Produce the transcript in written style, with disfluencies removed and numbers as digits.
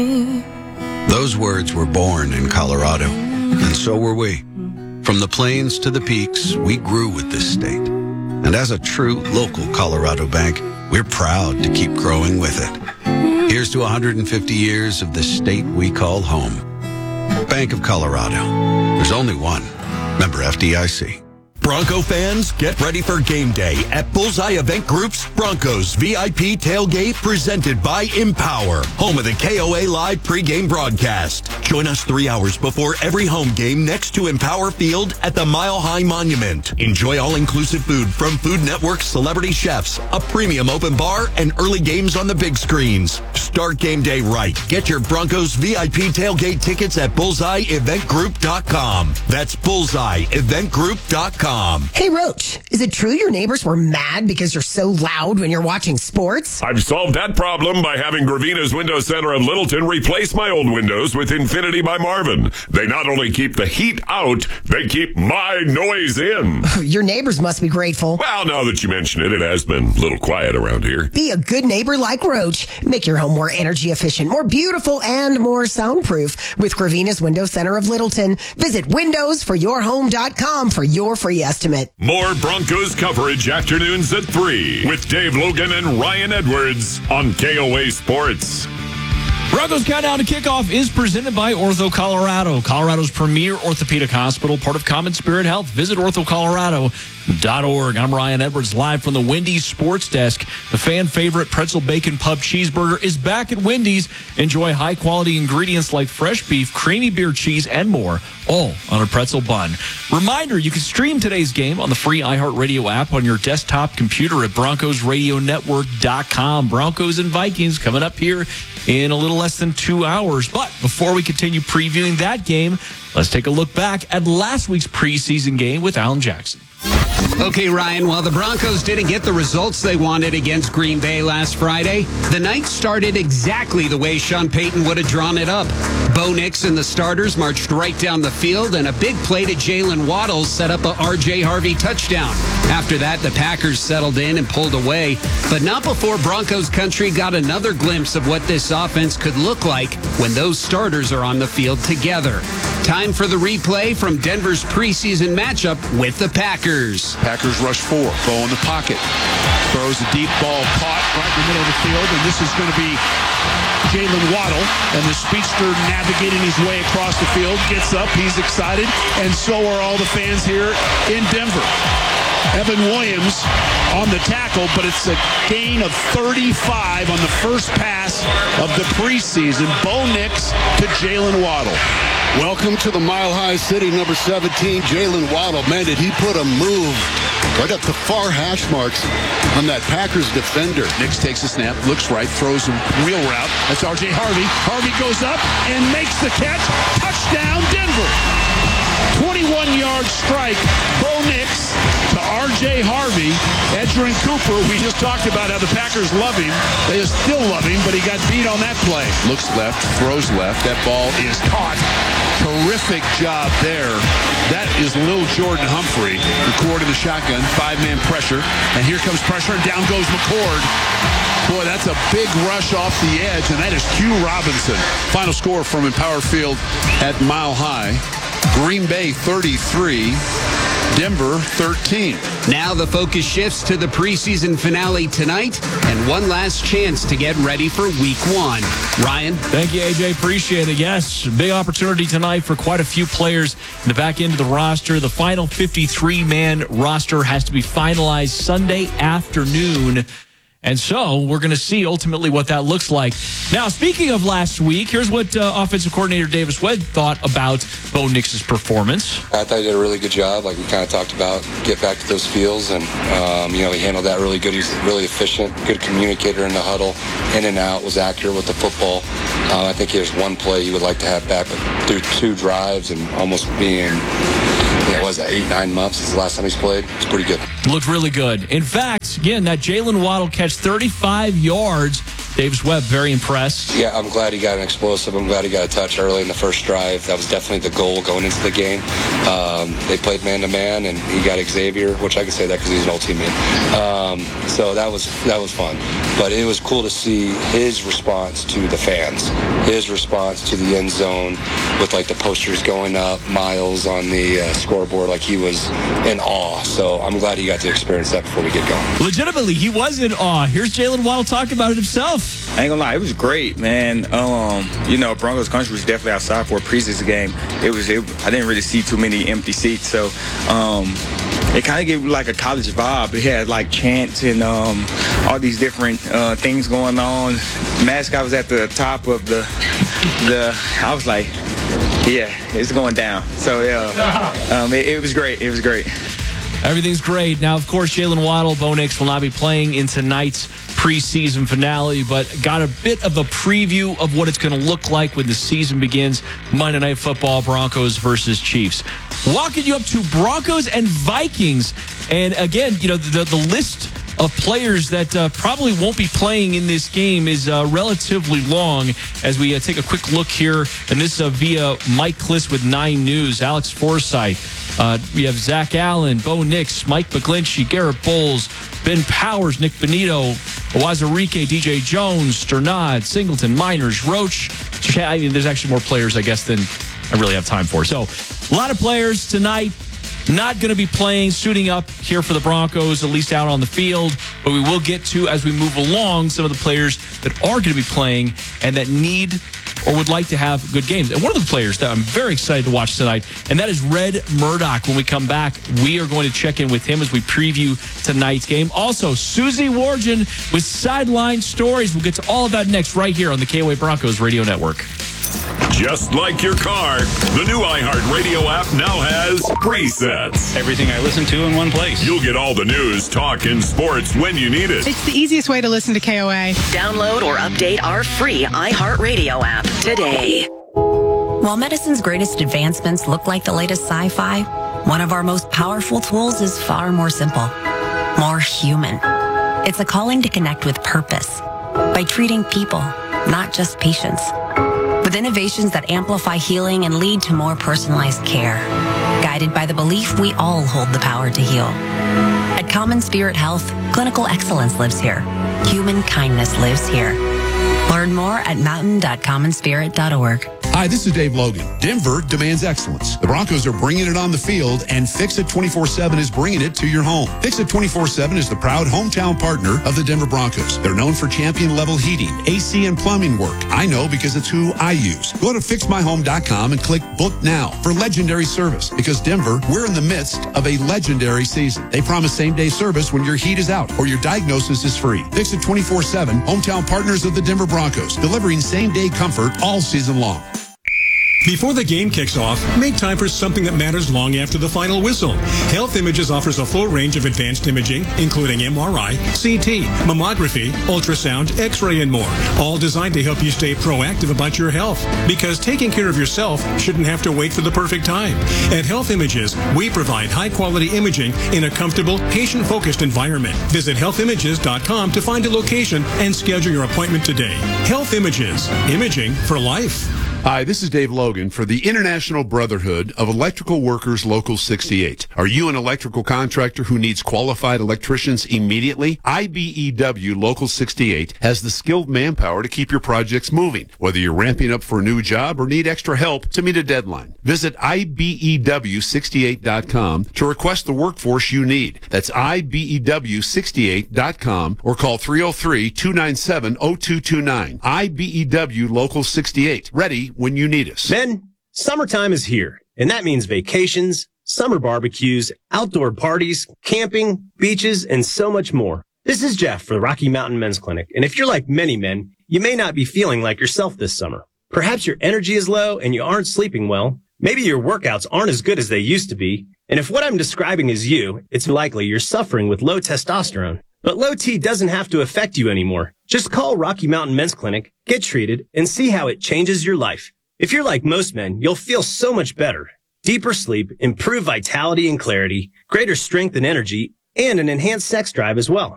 Those words were born in Colorado, and so were we. From the plains to the peaks, we grew with this state. And as a true local Colorado bank, we're proud to keep growing with it. Here's to 150 years of the state we call home. Bank of Colorado. There's only one. Member FDIC. Bronco fans, get ready for game day at Bullseye Event Group's Broncos VIP Tailgate presented by Empower, home of the KOA Live pregame broadcast. Join us 3 hours before every home game next to Empower Field at the Mile High Monument. Enjoy all-inclusive food from Food Network's celebrity chefs, a premium open bar, and early games on the big screens. Start game day right. Get your Broncos VIP Tailgate tickets at bullseyeeventgroup.com. That's bullseyeeventgroup.com. Hey, Roach, is it true your neighbors were mad because you're so loud when you're watching sports? I've solved that problem by having Gravina's Window Center of Littleton replace my old windows with Infinity by Marvin. They not only keep the heat out, they keep my noise in. Your neighbors must be grateful. Well, now that you mention it, it has been a little quiet around here. Be a good neighbor like Roach. Make your home more energy efficient, more beautiful, and more soundproof with Gravina's Window Center of Littleton. Visit windowsforyourhome.com for your free estimate. More Broncos coverage afternoons at 3 with Dave Logan and Ryan Edwards on KOA Sports. Broncos Countdown to Kickoff is presented by Ortho Colorado, Colorado's premier orthopedic hospital, part of Common Spirit Health. Visit orthocolorado.org. I'm Ryan Edwards, live from the Wendy's Sports Desk. The fan favorite pretzel bacon pub cheeseburger is back at Wendy's. Enjoy high-quality ingredients like fresh beef, creamy beer cheese, and more, all on a pretzel bun. Reminder, you can stream today's game on the free iHeartRadio app on your desktop computer at BroncosRadioNetwork.com. Broncos and Vikings coming up here in a little less than 2 hours. But before we continue previewing that game, let's take a look back at last week's preseason game with Alan Jackson. Okay, Ryan, while the Broncos didn't get the results they wanted against Green Bay last Friday, the night started exactly the way Sean Payton would have drawn it up. Bo Nix and the starters marched right down the field, and a big play to Jalen Waddle set up a R.J. Harvey touchdown. After that, the Packers settled in and pulled away, but not before Broncos country got another glimpse of what this offense could look like when those starters are on the field together. Time for the replay from Denver's preseason matchup with the Packers. Packers rush 4. Bo in the pocket. Throws a deep ball caught right in the middle of the field, and this is going to be Jalen Waddle, and the speedster navigating his way across the field, gets up, he's excited, and so are all the fans here in Denver. Evan Williams on the tackle, but it's a gain of 35 on the first pass of the preseason. Bo Nix to Jalen Waddle. Welcome to the Mile High City, number 17, Jalen Waddle. Man, did he put a move right up to far hash marks on that Packers defender. Nix takes a snap, looks right, throws a wheel route. That's R.J. Harvey. Harvey goes up and makes the catch. Touchdown, Denver. 21-yard strike. Bo Nix to R.J. Harvey. Edgerrin Cooper, we just talked about how the Packers love him. They still love him, but he got beat on that play. Looks left, throws left. That ball is caught. Terrific job there. That is Lil Jordan Humphrey. McCord in the shotgun, 5-man pressure. And here comes pressure, and down goes McCord. Boy, that's a big rush off the edge, and that is Q Robinson. Final score from Empower Field at Mile High. Green Bay 33, Denver 13. Now the focus shifts to the preseason finale tonight and one last chance to get ready for week 1. Ryan? Thank you, AJ. Appreciate it. Yes, big opportunity tonight for quite a few players in the back end of the roster. The final 53-man roster has to be finalized Sunday afternoon. And so we're going to see ultimately what that looks like. Now, speaking of last week, here's what offensive coordinator Davis Webb thought about Bo Nix's performance. I thought he did a really good job, like we kind of talked about, get back to those fields. And, he handled that really good. He's really efficient, good communicator in the huddle, in and out, was accurate with the football. I think there's one play he would like to have back, but through 2 drives and almost being... It was 8-9 months since the last time he's played. It's pretty good. Looked really good. In fact, again, that Jalen Waddle catch 35 yards Davis Webb, very impressed. Yeah, I'm glad he got an explosive. I'm glad he got a touch early in the first drive. That was definitely the goal going into the game. They played man-to-man, and he got Xavier, which I can say that because he's an old teammate. So that was fun. But it was cool to see his response to the fans, his response to the end zone with, like, the posters going up, Miles on the scoreboard, like he was in awe. So I'm glad he got to experience that before we get going. Legitimately, he was in awe. Here's Jalen Waddle talking about it himself. I ain't gonna lie, it was great, man. Broncos country was definitely outside for a preseason game. I didn't really see too many empty seats, so it kind of gave like a college vibe. It had like chants and all these different things going on. Mascot was at the top of the. I was like, yeah, it's going down. So it was great. It was great. Everything's great. Now, of course, Jalen Waddle, Bo Nix will not be playing in tonight's preseason finale, but got a bit of a preview of what it's going to look like when the season begins. Monday Night Football, Broncos versus Chiefs. Walking you up to Broncos and Vikings. And again, the list of players that probably won't be playing in this game is relatively long as we take a quick look here. And this via Mike Kliss with 9 News, Alex Forsythe. We have Zach Allen, Bo Nix, Mike McGlinchey, Garrett Bowles, Ben Powers, Nick Benito, Owazurike, DJ Jones, Sternad, Singleton, Miners, Roach. There's actually more players, I guess, than I really have time for. So a lot of players tonight. Not going to be playing, suiting up here for the Broncos, at least out on the field. But we will get to, as we move along, some of the players that are going to be playing and that need or would like to have good games. And one of the players that I'm very excited to watch tonight, and that is Red Murdoch. When we come back, we are going to check in with him as we preview tonight's game. Also, Susie Wargin with Sideline Stories. We'll get to all of that next right here on the KOA Broncos Radio Network. Just like your car, the new iHeartRadio app now has presets. Everything I listen to in one place. You'll get all the news, talk, and sports when you need it. It's the easiest way to listen to KOA. Download or update our free iHeartRadio app today. While medicine's greatest advancements look like the latest sci-fi, one of our most powerful tools is far more simple, more human. It's a calling to connect with purpose by treating people, not just patients. With innovations that amplify healing and lead to more personalized care, guided by the belief we all hold the power to heal. At Common Spirit Health, clinical excellence lives here. Human kindness lives here. Learn more at mountain.commonspirit.org. Hi, this is Dave Logan. Denver demands excellence. The Broncos are bringing it on the field, and Fix-It 24/7 is bringing it to your home. Fix-It 24/7 is the proud hometown partner of the Denver Broncos. They're known for champion-level heating, AC, and plumbing work. I know because it's who I use. Go to fixmyhome.com and click Book Now for legendary service. Because Denver, we're in the midst of a legendary season. They promise same-day service when your heat is out or your diagnosis is free. Fix-It 24/7, hometown partners of the Denver Broncos, delivering same-day comfort all season long. Before the game kicks off, make time for something that matters long after the final whistle. Health Images offers a full range of advanced imaging, including MRI, CT, mammography, ultrasound, X-ray, and more, all designed to help you stay proactive about your health. Because taking care of yourself shouldn't have to wait for the perfect time. At Health Images, we provide high-quality imaging in a comfortable, patient-focused environment. Visit healthimages.com to find a location and schedule your appointment today. Health Images, imaging for life. Hi, this is Dave Logan for the International Brotherhood of Electrical Workers Local 68. Are you an electrical contractor who needs qualified electricians immediately? IBEW Local 68 has the skilled manpower to keep your projects moving, whether you're ramping up for a new job or need extra help to meet a deadline. Visit IBEW68.com to request the workforce you need. That's IBEW68.com or call 303-297-0229. IBEW Local 68. Ready when you need us. Men, summertime is here, and that means vacations, summer barbecues, outdoor parties, camping, beaches, and so much more. This is Jeff for the Rocky Mountain Men's Clinic, and if you're like many men, you may not be feeling like yourself this summer. Perhaps your energy is low and you aren't sleeping well. Maybe your workouts aren't as good as they used to be. And if what I'm describing is you, it's likely you're suffering with low testosterone. But low T doesn't have to affect you anymore. Just call Rocky Mountain Men's Clinic, get treated, and see how it changes your life. If you're like most men, you'll feel so much better. Deeper sleep, improved vitality and clarity, greater strength and energy, and an enhanced sex drive as well.